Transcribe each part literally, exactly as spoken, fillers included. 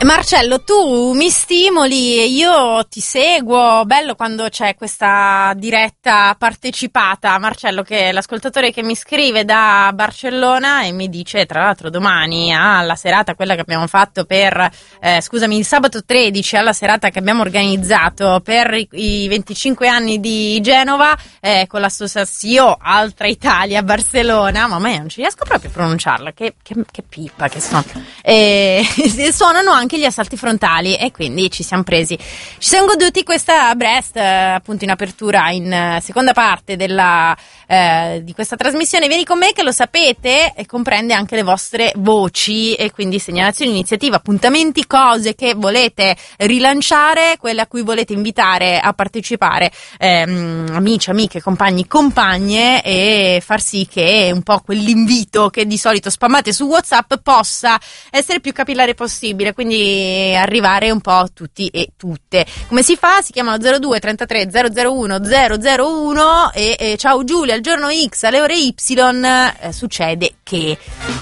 Marcello, tu mi stimoli e io ti seguo, bello quando c'è questa diretta partecipata. Marcello, che è l'ascoltatore che mi scrive da Barcellona e mi dice, tra l'altro domani alla serata, quella che abbiamo fatto per, eh, scusami, il sabato tredici, alla serata che abbiamo organizzato per i, i venticinque anni di Genova, eh, con l'associazione Altra Italia Barcellona, mamma mia, non ci riesco proprio a pronunciarla, che, che, che pippa che sono, e suonano anche gli assalti frontali e quindi ci siamo presi, ci siamo goduti questa Brest, eh, appunto in apertura, in eh, seconda parte della eh, di questa trasmissione. Vieni con me, che lo sapete, e comprende anche le vostre voci e quindi segnalazioni, iniziative, appuntamenti, cose che volete rilanciare, quelle a cui volete invitare a partecipare, ehm, amici, amiche, compagni, compagne, e far sì che un po' quell'invito che di solito spammate su WhatsApp possa essere più capillare possibile, quindi arrivare un po' a tutti e tutte. Come si fa? Si chiama zero due trentatré zero zero uno zero zero uno e, e ciao Giulia, al giorno X, alle ore Y, eh, succede che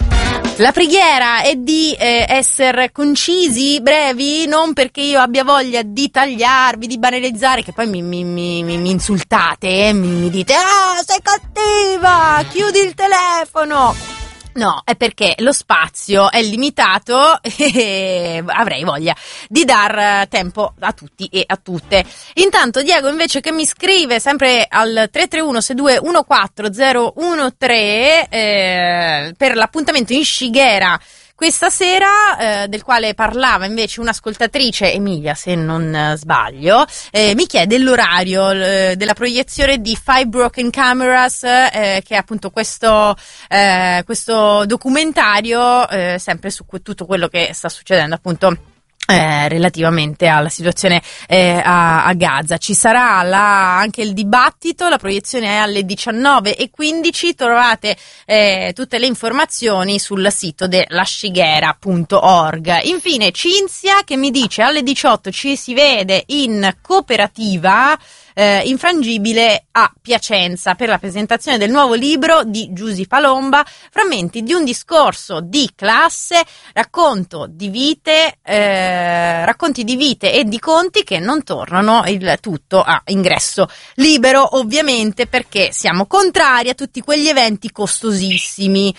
la preghiera è di eh, essere concisi, brevi, non perché io abbia voglia di tagliarvi, di banalizzare, che poi mi, mi, mi, mi insultate, eh, mi, mi dite ah, sei cattiva, chiudi il telefono. No, è perché lo spazio è limitato e avrei voglia di dar tempo a tutti e a tutte. Intanto Diego invece, che mi scrive sempre al tre tre uno sei due uno quattro zero uno tre eh, per l'appuntamento in Shigeru questa sera, eh, del quale parlava invece un'ascoltatrice, Emilia se non eh, sbaglio, eh, mi chiede l'orario eh, della proiezione di Five Broken Cameras, eh, che è appunto questo, eh, questo documentario eh, sempre su tutto quello che sta succedendo appunto Eh, relativamente alla situazione eh, a, a Gaza. Ci sarà la, anche il dibattito, la proiezione è alle diciannove e quindici, trovate eh, tutte le informazioni sul sito della shigera punto org. Infine Cinzia che mi dice alle diciotto ci si vede in cooperativa Eh, infrangibile a Piacenza per la presentazione del nuovo libro di Giusy Palomba, frammenti di un discorso di classe, racconto di vite, eh, racconti di vite e di conti che non tornano, il tutto a ingresso libero, ovviamente perché siamo contrari a tutti quegli eventi costosissimi.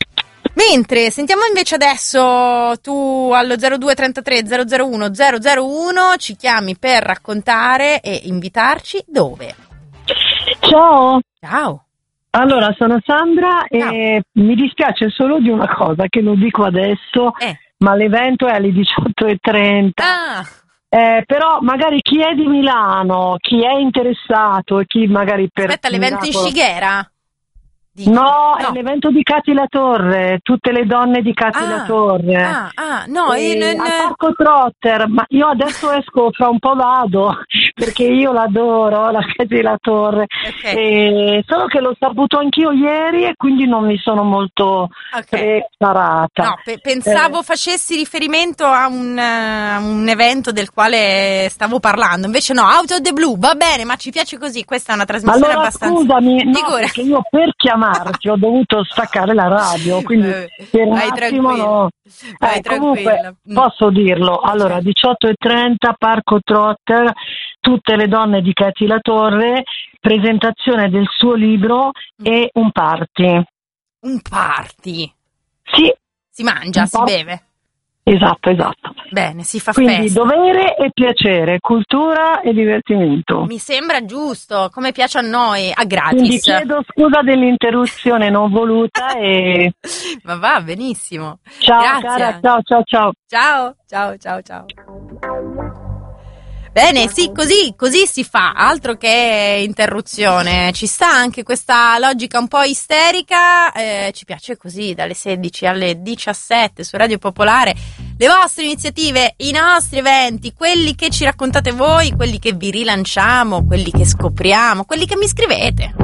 Mentre sentiamo invece adesso, tu allo zero due trentatré zero zero uno zero zero uno ci chiami per raccontare e invitarci dove? Ciao. Ciao. Allora, sono Sandra. Ciao. E mi dispiace solo di una cosa che lo dico adesso, Eh. ma l'evento è alle diciotto e trenta. Ah. Eh, però magari chi è di Milano, chi è interessato e chi magari per Aspetta, l'evento miracolo... in Shigeru? Dico. No, No, è l'evento di Cati La Torre, tutte le donne di Cati ah, La Torre. Ah, ah, no, E in, in... al Parco Trotter, ma io adesso esco, fra un po' vado, perché io l'adoro, la Cati La Torre. Okay. E solo che l'ho saputo anch'io ieri e quindi non mi sono molto Okay. preparata. No, pe- pensavo Eh. facessi riferimento a un, uh, un evento del quale stavo parlando, invece no, Out of the Blue, va bene, ma ci piace così, questa è una trasmissione Allora abbastanza... scusami, no, Figura. perché io per chiamarti ho dovuto staccare la radio, quindi Eh, per un vai attimo tranquilla. no. Vai Eh, tranquilla. comunque Mm. posso dirlo, allora diciotto e trenta Parco Trotter, tutte le donne di Cati La Torre, presentazione del suo libro e un party. Un party. Sì, Si mangia, Un si po'. beve. esatto, esatto. Bene, si fa Quindi festa. dovere e piacere, cultura e divertimento. Mi sembra giusto, come piace a noi, a gratis. Quindi chiedo scusa dell'interruzione non voluta e Ma va benissimo. ciao Grazie. cara, ciao ciao ciao. Ciao, ciao, ciao, ciao. Bene, sì, così, così si fa, altro che interruzione. Ci sta anche questa logica un po' isterica, eh, ci piace così, dalle sedici alle diciassette su Radio Popolare. Le vostre iniziative, i nostri eventi, quelli che ci raccontate voi, quelli che vi rilanciamo, quelli che scopriamo, quelli che mi scrivete.